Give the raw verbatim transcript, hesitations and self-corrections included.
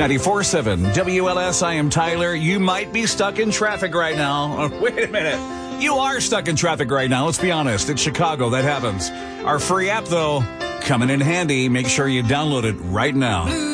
ninety-four point seven W L S, I am Tyler. You might be stuck in traffic right now. Oh, wait a minute. You are stuck in traffic right now. Let's be honest. It's Chicago. That happens. Our free app, though, coming in handy. Make sure you download it right now.